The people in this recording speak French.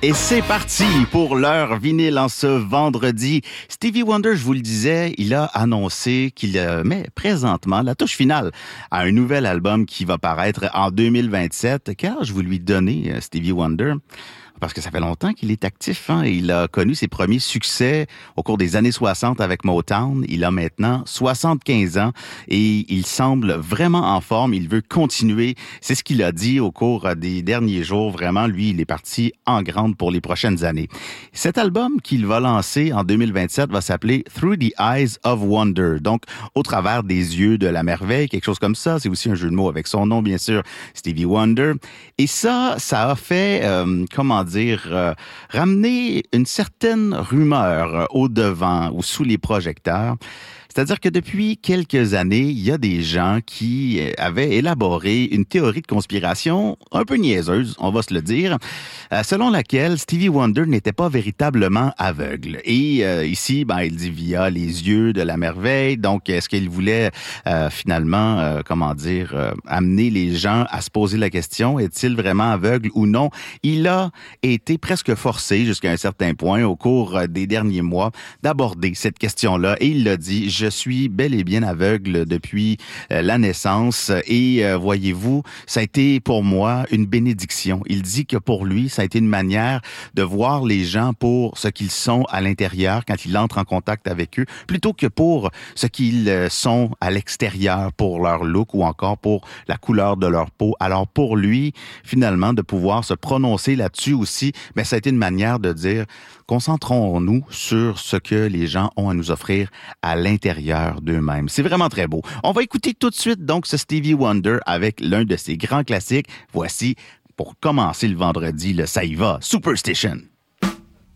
Et c'est parti pour l'heure vinyle en ce vendredi. Stevie Wonder, je vous le disais, il a annoncé qu'il met présentement la touche finale à un nouvel album qui va paraître en 2027. Quel âge vous lui donnez, Stevie Wonder? Parce que ça fait longtemps qu'il est actif. Hein? Il a connu ses premiers succès au cours des années 60 avec Motown. Il a maintenant 75 ans et il semble vraiment en forme. Il veut continuer. C'est ce qu'il a dit au cours des derniers jours. Vraiment, lui, il est parti en grande pour les prochaines années. Cet album qu'il va lancer en 2027 va s'appeler Through the Eyes of Wonder. Donc, au travers des yeux de la merveille, quelque chose comme ça. C'est aussi un jeu de mots avec son nom, bien sûr, Stevie Wonder. Et ça a fait, ramener une certaine rumeur au devant ou sous les projecteurs. C'est-à-dire que depuis quelques années, il y a des gens qui avaient élaboré une théorie de conspiration un peu niaiseuse, on va se le dire, selon laquelle Stevie Wonder n'était pas véritablement aveugle. Et ici, il dit via les yeux de la merveille. Donc, est-ce qu'il voulait amener les gens à se poser la question, est-il vraiment aveugle ou non? Il a été presque forcé jusqu'à un certain point au cours des derniers mois d'aborder cette question-là. Et il l'a dit, je suis bel et bien aveugle depuis la naissance et voyez-vous, ça a été pour moi une bénédiction. Il dit que pour lui, ça a été une manière de voir les gens pour ce qu'ils sont à l'intérieur quand il entre en contact avec eux, plutôt que pour ce qu'ils sont à l'extérieur, pour leur look ou encore pour la couleur de leur peau. Alors pour lui, finalement, de pouvoir se prononcer là-dessus aussi, ça a été une manière de dire, concentrons-nous sur ce que les gens ont à nous offrir à l'intérieur d'eux-mêmes. C'est vraiment très beau. On va écouter tout de suite donc ce Stevie Wonder avec l'un de ses grands classiques. Voici, pour commencer le vendredi, le Ça y va, Superstition.